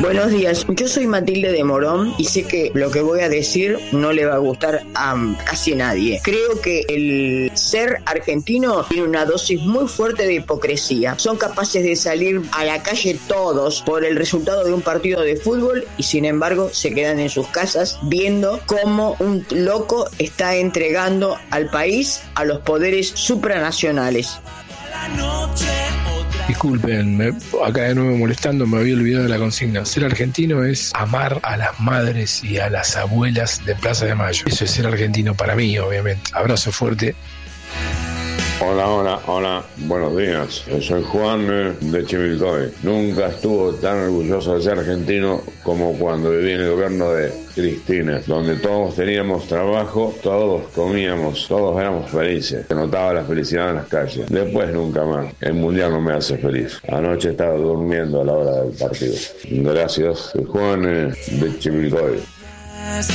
Buenos días, yo soy Matilde de Morón y sé que lo que voy a decir no le va a gustar a casi nadie. Creo que el ser argentino tiene una dosis muy fuerte de hipocresía. Son capaces de salir a la calle todos por el resultado de un partido de fútbol y sin embargo se quedan en sus casas viendo cómo un loco está entregando al país a los poderes supranacionales. Disculpen, acá de nuevo molestando, me había olvidado de la consigna. Ser argentino es amar a las madres y a las abuelas de Plaza de Mayo. Eso es ser argentino para mí, obviamente. Abrazo fuerte. Hola, buenos días. Yo soy Juan de Chivilcoy. Nunca estuvo tan orgulloso de ser argentino como cuando viví en el gobierno de Cristina, donde todos teníamos trabajo, todos comíamos, todos éramos felices. Se notaba la felicidad en las calles. Después nunca más. El mundial no me hace feliz. Anoche estaba durmiendo a la hora del partido. Gracias. Soy Juan de Chivilcoy.